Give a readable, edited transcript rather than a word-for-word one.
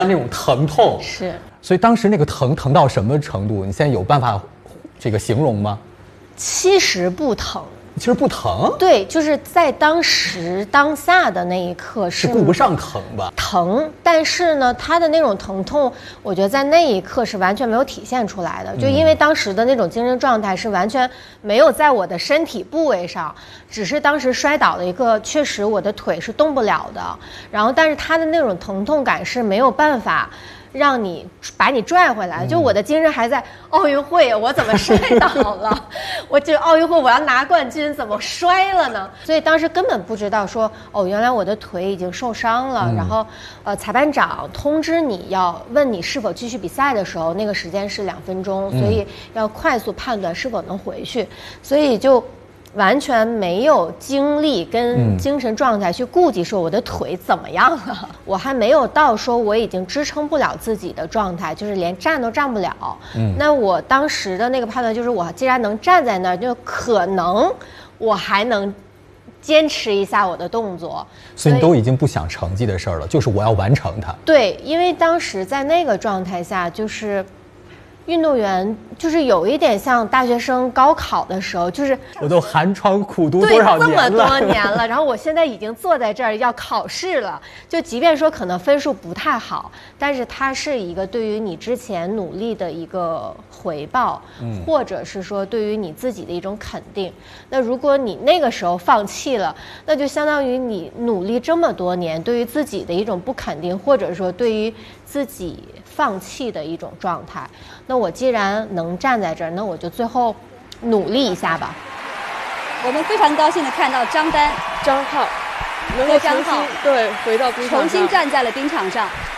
那种疼痛。 是。 所以当时那个疼到什么程度？你现在有办法这个形容吗？ 其实不疼。 其实不疼。 对，就是在当时当下的那一刻是顾不上疼吧？ 疼，但是呢，它的那种疼痛，我觉得在那一刻是完全没有体现出来的，就因为当时的那种精神状态是完全没有在我的身体部位上，只是当时摔倒了一个，确实我的腿是动不了的，然后但是它的那种疼痛感是没有办法让你把你拽回来，就我的精神还在奥运会，我怎么摔倒了？我就奥运会我要拿冠军，怎么摔了呢？所以当时根本不知道说，哦，原来我的腿已经受伤了。然后，裁判长通知你要问你是否继续比赛的时候，那个时间是2分钟，所以要快速判断是否能回去，所以就完全没有精力跟精神状态去顾及说我的腿怎么样了，我还没有到说我已经支撑不了自己的状态，就是连站都站不了。那我当时的那个判断就是，我既然能站在那儿，就可能我还能坚持一下我的动作。 所以你都已经不想成绩的事儿了，就是我要完成它。 对，因为当时在那个状态下，就是运动员就是有一点像大学生高考的时候，就是我都寒窗苦读多少年了， 这么多年了，然后我现在已经坐在这儿要考试了，就即便说可能分数不太好，但是它是一个对于你之前努力的一个回报，或者是说对于你自己的一种肯定。那如果你那个时候放弃了，那就相当于你努力这么多年对于自己的一种不肯定，或者说对于自己放弃的一种状态。那我既然能站在这儿，那我就最后努力一下吧。 我们非常高兴的看到张浩能够重新回到冰场上， 重新站在了冰场上。